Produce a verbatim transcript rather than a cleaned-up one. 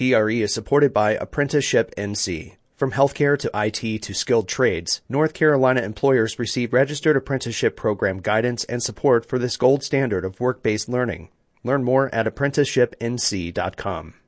P R E is supported by Apprenticeship N C. From healthcare to I T to skilled trades, North Carolina employers receive registered apprenticeship program guidance and support for this gold standard of work-based learning. Learn more at apprenticeship n c dot com.